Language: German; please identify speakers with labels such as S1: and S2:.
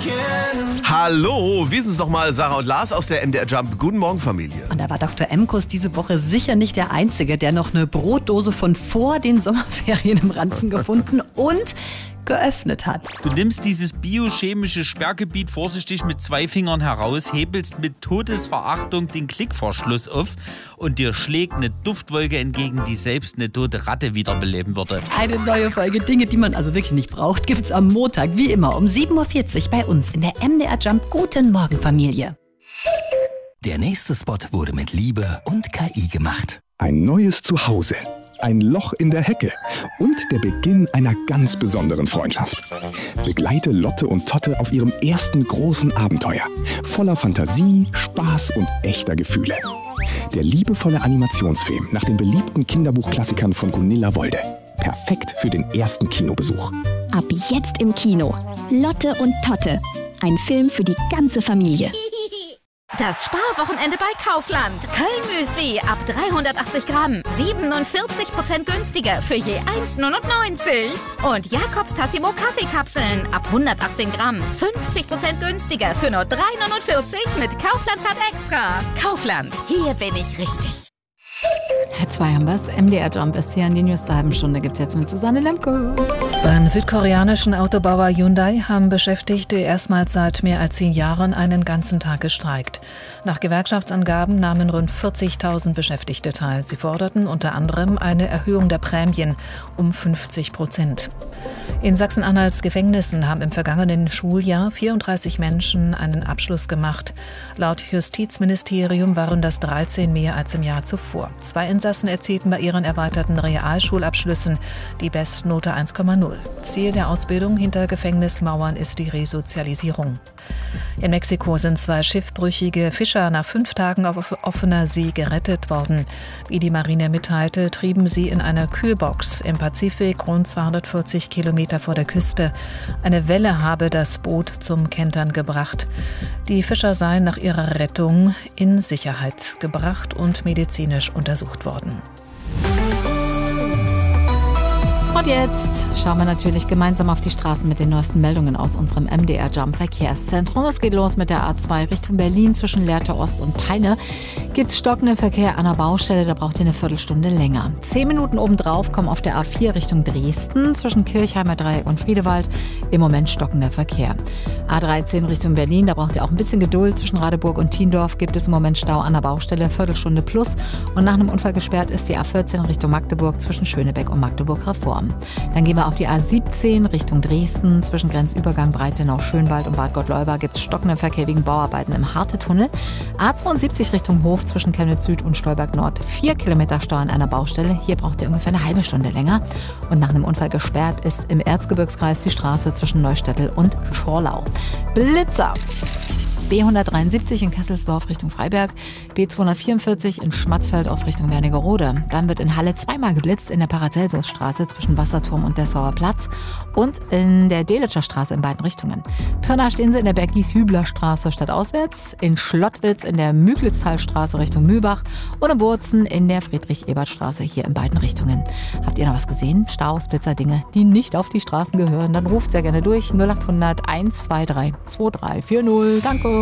S1: Hallo, wie ist es doch mal, Sarah und Lars aus der MDR Jump. Guten Morgen, Familie.
S2: Und da war Dr. Emkus diese Woche sicher nicht der Einzige, der noch eine Brotdose von vor den Sommerferien im Ranzen gefunden und geöffnet hat.
S3: Du nimmst dieses biochemische Sperrgebiet vorsichtig mit 2 Fingern heraus, hebelst mit Todesverachtung den Klickverschluss auf und dir schlägt eine Duftwolke entgegen, die selbst eine tote Ratte wiederbeleben würde.
S2: Eine neue Folge Dinge, die man also wirklich nicht braucht, gibt's am Montag, wie immer, um 7.40 Uhr bei uns in der MDR Jump. Guten Morgen, Familie.
S4: Der nächste Spot wurde mit Liebe und KI gemacht.
S5: Ein neues Zuhause, ein Loch in der Hecke und der Beginn einer ganz besonderen Freundschaft. Begleite Lotte und Totte auf ihrem ersten großen Abenteuer. Voller Fantasie, Spaß und echter Gefühle. Der liebevolle Animationsfilm nach den beliebten Kinderbuchklassikern von Gunilla Wolde. Perfekt für den ersten Kinobesuch.
S6: Ab jetzt im Kino. Lotte und Totte. Ein Film für die ganze Familie.
S7: Das Sparwochenende bei Kaufland. Köln-Müsli ab 380 Gramm. 47% günstiger für je 1,99. Und Jakobs Tassimo Kaffeekapseln ab 118 Gramm. 50% günstiger für nur 3,49 mit Kaufland-Card extra. Kaufland, hier bin ich richtig.
S2: 2 haben wir's. MDR Jump ist hier in die News zur halben Stunde. Gibt's jetzt mit Susanne Lemke.
S8: Beim südkoreanischen Autobauer Hyundai haben Beschäftigte erstmals seit mehr als 10 Jahren einen ganzen Tag gestreikt. Nach Gewerkschaftsangaben nahmen rund 40.000 Beschäftigte teil. Sie forderten unter anderem eine Erhöhung der Prämien um 50%. In Sachsen-Anhalts Gefängnissen haben im vergangenen Schuljahr 34 Menschen einen Abschluss gemacht. Laut Justizministerium waren das 13 mehr als im Jahr zuvor. 2 Insassen erzielten bei ihren erweiterten Realschulabschlüssen die Bestnote 1,0. Ziel der Ausbildung hinter Gefängnismauern ist die Resozialisierung. In Mexiko sind 2 schiffbrüchige Fischer nach 5 Tagen auf offener See gerettet worden. Wie die Marine mitteilte, trieben sie in einer Kühlbox im Pazifik rund 240 Kilometer vor der Küste. Eine Welle habe das Boot zum Kentern gebracht. Die Fischer seien nach ihrer Rettung in Sicherheit gebracht und medizinisch untersucht worden.
S2: Und jetzt schauen wir natürlich gemeinsam auf die Straßen mit den neuesten Meldungen aus unserem MDR Jump Verkehrszentrum. Es geht los mit der A2 Richtung Berlin zwischen Lehrte Ost und Peine. Gibt's stockenden Verkehr an der Baustelle, da braucht ihr eine Viertelstunde länger. 10 Minuten obendrauf kommen auf der A4 Richtung Dresden zwischen Kirchheimer Dreieck und Friedewald im Moment stockender Verkehr. A13 Richtung Berlin, da braucht ihr auch ein bisschen Geduld. Zwischen Radeburg und Thiendorf gibt es im Moment Stau an der Baustelle, Viertelstunde plus. Und nach einem Unfall gesperrt ist die A14 Richtung Magdeburg zwischen Schönebeck und Magdeburg-Reform. Dann gehen wir auf die A17 Richtung Dresden. Zwischen Grenzübergang Breitenau-Schönwald und Bad Gottleuba gibt es stockenden Verkehr wegen Bauarbeiten im Harte-Tunnel. A72 Richtung Hof zwischen Chemnitz Süd und Stolberg Nord. 4 Kilometer Stau an einer Baustelle. Hier braucht ihr ungefähr eine halbe Stunde länger. Und nach einem Unfall gesperrt ist im Erzgebirgskreis die Straße zwischen Neustädtel und Schorlau. Blitzer! B173 in Kesselsdorf Richtung Freiberg, B244 in Schmatzfeld aus Richtung Wernigerode. Dann wird in Halle 2-mal geblitzt in der Paracelsusstraße zwischen Wasserturm und Dessauer Platz und in der Delitscher Straße in beiden Richtungen. Pirna stehen sie in der Bergies-Hübler Straße stadtauswärts, in Schlottwitz in der Müglitztalstraße Richtung Mühlbach und in Wurzen in der Friedrich-Ebert-Straße hier in beiden Richtungen. Habt ihr noch was gesehen? Staus, Blitzer, Dinge, die nicht auf die Straßen gehören? Dann ruft sehr gerne durch 0800 123 2340. Danke.